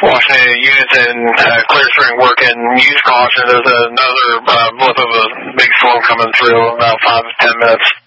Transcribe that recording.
Washington units in clear spring working. Use caution. There's another blip of a big storm coming through in about 5 to 10 minutes.